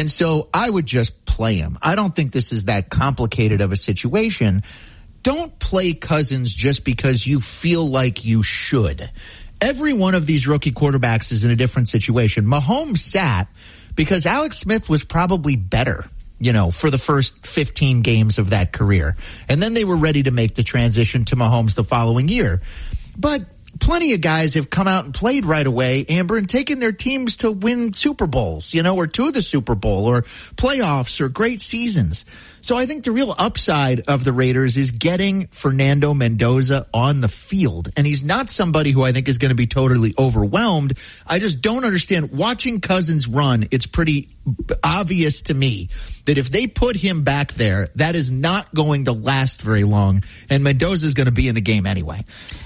And so I would just play him. I don't think this is that complicated of a situation. Don't play Cousins just because you feel like you should. Every one of these rookie quarterbacks is in a different situation. Mahomes sat because Alex Smith was probably better, for the first 15 games of that career. And then they were ready to make the transition to Mahomes the following year. But plenty of guys have come out and played right away, Amber, and taken their teams to win Super Bowls, or to the Super Bowl or playoffs or great seasons. So I think the real upside of the Raiders is getting Fernando Mendoza on the field. And he's not somebody who I think is going to be totally overwhelmed. I just don't understand. Watching Cousins run, it's pretty obvious to me that if they put him back there, that is not going to last very long. And Mendoza is going to be in the game anyway.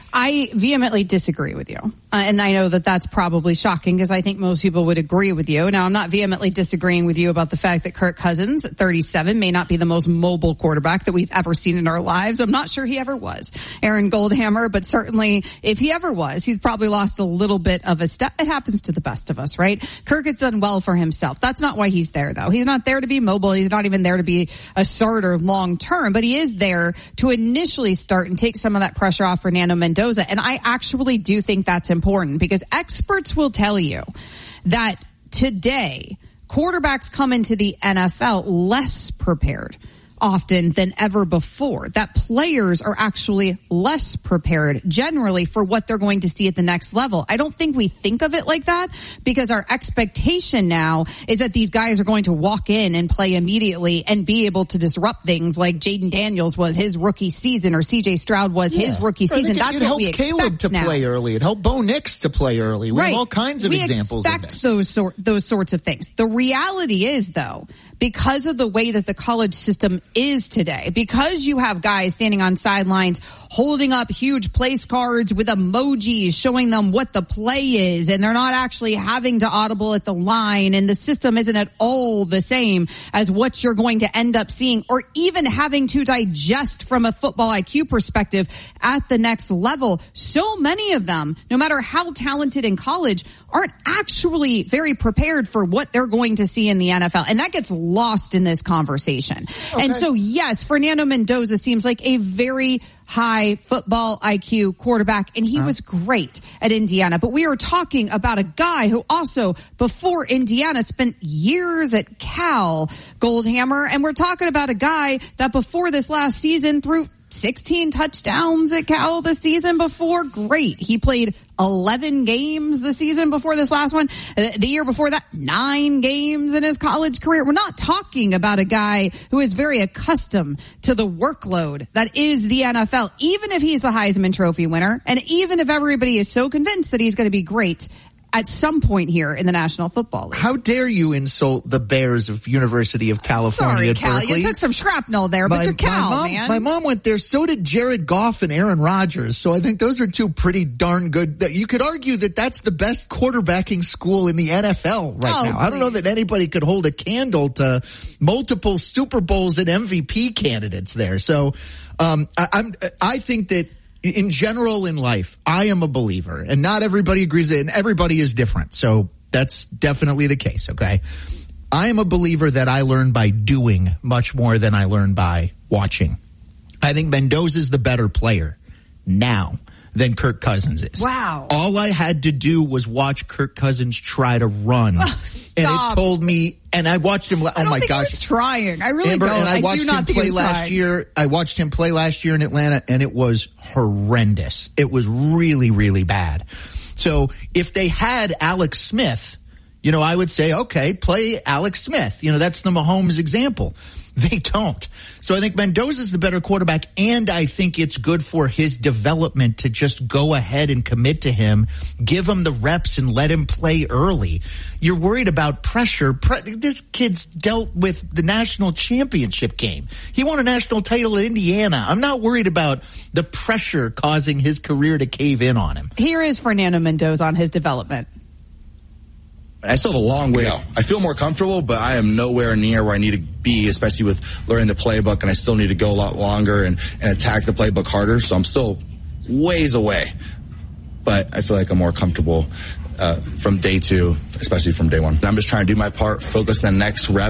I vehemently disagree with you. And I know that that's probably shocking because I think most people would agree with you. Now, I'm not vehemently disagreeing with you about the fact that Kirk Cousins at 37 may not be the most mobile quarterback that we've ever seen in our lives. I'm not sure he ever was. Aaron Goldhammer, but certainly if he ever was, he's probably lost a little bit of a step. It happens to the best of us, right? Kirk has done well for himself. That's not why he's there, though. He's not there to be mobile. He's not even there to be a starter long term, but he is there to initially start and take some of that pressure off Fernando Mendoza. And I actually do think that's important because experts will tell you that today quarterbacks come into the NFL less prepared often than ever before, that players are actually less prepared generally for what they're going to see at the next level. I don't think we think of it like that because our expectation now is that these guys are going to walk in and play immediately and be able to disrupt things like Jaden Daniels was his rookie season or CJ Stroud was his rookie season. That's what we expect Caleb to now. Play early. It helped Bo Nix to play early. We have all kinds of examples of this. We expect those sorts of things. The reality is, though, because of the way that the college system is today, because you have guys standing on sidelines holding up huge place cards with emojis showing them what the play is, and they're not actually having to audible at the line, and the system isn't at all the same as what you're going to end up seeing or even having to digest from a football IQ perspective at the next level. So many of them, no matter how talented in college, aren't actually very prepared for what they're going to see in the NFL. And that gets lost in this conversation. Okay. And so, yes, Fernando Mendoza seems like a very high football IQ quarterback, and he was great at Indiana. But we are talking about a guy who also, before Indiana, spent years at Cal, Goldhammer. And we're talking about a guy that before this last season threw 16 touchdowns at Cal the season before. Great. He played 11 games the season before this last one. The year before that, 9 games in his college career. We're not talking about a guy who is very accustomed to the workload that is the NFL, even if he's the Heisman Trophy winner, and even if everybody is so convinced that he's going to be great at some point here in the National Football League. How dare you insult the Bears of University of California at Cal, Berkeley? You took some shrapnel there, but you're Cal, man. My mom went there. So did Jared Goff and Aaron Rodgers. So I think those are two pretty darn good. You could argue that that's the best quarterbacking school in the NFL right now. Please. I don't know that anybody could hold a candle to multiple Super Bowls and MVP candidates there. So I think that in general in life, I am a believer, and not everybody agrees, and everybody is different. So that's definitely the case, okay? I am a believer that I learn by doing much more than I learn by watching. I think Mendoza's the better player now than Kirk Cousins is. Wow. All I had to do was watch Kirk Cousins try to run. Oh, stop. And it told me, and I watched him, oh my gosh. He was trying. I really Amber, don't. And I watched do not him think play he was last trying. year. I watched him play last year in Atlanta, and it was horrendous. It was really, really bad. So if they had Alex Smith, I would say, okay, play Alex Smith. That's the Mahomes example. They don't. So I think Mendoza's the better quarterback, and I think it's good for his development to just go ahead and commit to him, give him the reps, and let him play early. You're worried about pressure. This kid's dealt with the national championship game. He won a national title at Indiana. I'm not worried about the pressure causing his career to cave in on him. Here is Fernando Mendoza on his development. I still have a long way. I feel more comfortable, but I am nowhere near where I need to be, especially with learning the playbook, and I still need to go a lot longer and attack the playbook harder. So I'm still ways away, but I feel like I'm more comfortable from day 2, especially from day 1. I'm just trying to do my part, focus on the next rep.